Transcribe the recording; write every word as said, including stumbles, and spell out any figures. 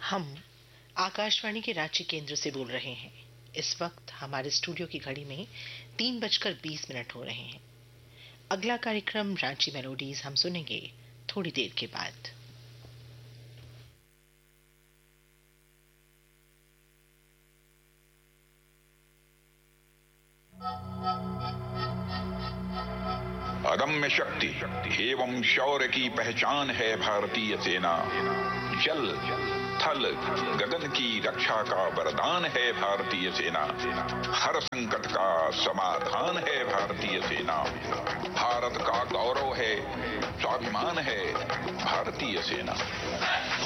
हम आकाशवाणी के रांची केंद्र से बोल रहे हैं। इस वक्त हमारे स्टूडियो की घड़ी में तीन बजकर बीस मिनट हो रहे हैं। अगला कार्यक्रम रांची मेलोडीज हम सुनेंगे थोड़ी देर के बाद। अदम्य शक्ति एवं शौर्य की पहचान है भारतीय सेना। जल थल गगन की रक्षा का वरदान है भारतीय सेना। हर संकट का समाधान है भारतीय सेना। भारत का गौरव है, स्वाभिमान है भारतीय सेना।